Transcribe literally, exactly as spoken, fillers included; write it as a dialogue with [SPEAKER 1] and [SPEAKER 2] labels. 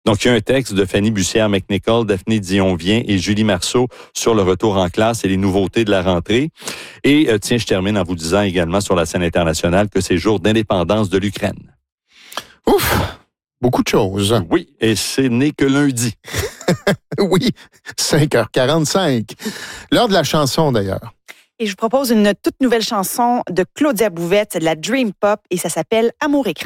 [SPEAKER 1] Donc, il y a un texte de Fanny Bussière-McNichol, Daphné Dion-Vien et Julie Marceau sur le retour en classe et les nouveautés de la rentrée. Et euh, tiens, je termine en vous disant également sur la scène internationale que c'est jour d'indépendance de l'Ukraine.
[SPEAKER 2] Ouf! Beaucoup de choses.
[SPEAKER 1] Oui, et ce n'est que lundi.
[SPEAKER 2] Oui, cinq heures quarante-cinq. L'heure de la chanson, d'ailleurs.
[SPEAKER 3] Et je vous propose une toute nouvelle chanson de Claudia Bouvette, de la Dream Pop, et ça s'appelle « Amour écran ».